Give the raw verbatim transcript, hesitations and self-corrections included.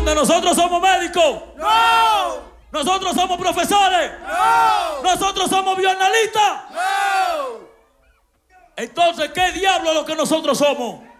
Pregunta, ¿nosotros somos médicos? ¡No! ¿Nosotros somos profesores? ¡No! ¿Nosotros somos bioanalistas? ¡No! Entonces, ¿qué diablo es lo que nosotros somos?